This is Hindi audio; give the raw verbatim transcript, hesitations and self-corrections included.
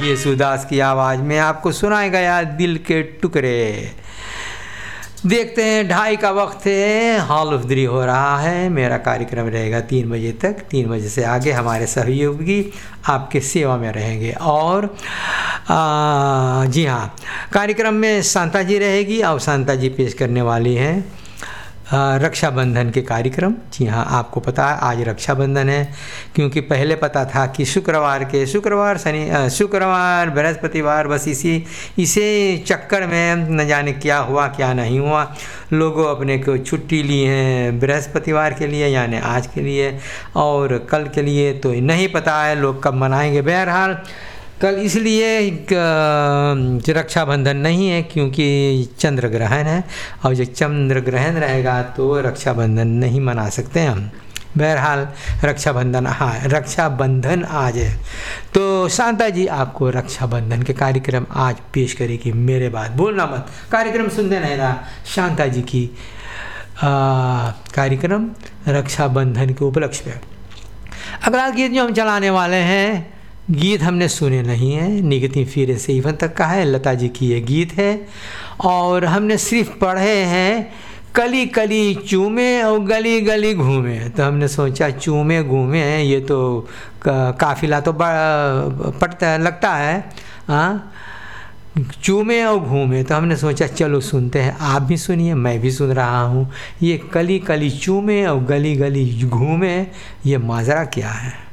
येसुदास की आवाज़ में आपको सुनाया गया दिल के टुकड़े। देखते हैं ढाई का वक्त है, हॉल ऑफ द्री हो रहा है। मेरा कार्यक्रम रहेगा तीन बजे तक। तीन बजे से आगे हमारे सहयोगी आपके सेवा में रहेंगे। और आ, जी हाँ, कार्यक्रम में शांता जी रहेगी और शांता जी पेश करने वाली हैं रक्षाबंधन के कार्यक्रम। जी हाँ, आपको पता है आज रक्षाबंधन है, क्योंकि पहले पता था कि शुक्रवार के शुक्रवार शनि शुक्रवार बृहस्पतिवार, बस इसी इसे चक्कर में न जाने क्या हुआ क्या नहीं हुआ। लोगों अपने को छुट्टी ली हैं बृहस्पतिवार के लिए यानी आज के लिए, और कल के लिए तो नहीं पता है लोग कब मनाएंगे। बहरहाल कल इसलिए रक्षाबंधन नहीं है क्योंकि चंद्र ग्रहण है, और जब चंद्र ग्रहण रहेगा तो रक्षाबंधन नहीं मना सकते हम। बहरहाल रक्षाबंधन, हाँ रक्षाबंधन आज है। तो शांता जी आपको रक्षाबंधन के कार्यक्रम आज पेश करेगी मेरे बाद। बोलना मत, कार्यक्रम सुनते रहना। शांता जी की आ, कार्यक्रम रक्षाबंधन के उपलक्ष्य पे। अगला गीत जो हम चलाने वाले हैं, गीत हमने सुने नहीं हैं, निगती फिर से इवन तक का है, लता जी की ये गीत है। और हमने सिर्फ पढ़े हैं कली कली चूमे और गली गली घूमे। तो हमने सोचा चूमे घूमे हैं, ये तो काफिला तो पड़ता लगता है, हाँ चूमे और घूमे। तो हमने सोचा चलो सुनते हैं, आप भी सुनिए मैं भी सुन रहा हूँ। ये कली कली चूमे और गली गली घूमे, ये माजरा क्या है।